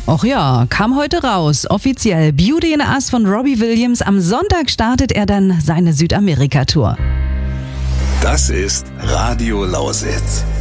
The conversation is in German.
Och ja, kam heute raus. Offiziell Beauty in Us von Robbie Williams. Am Sonntag startet er dann seine Südamerika-Tour. Das ist Radio Lausitz.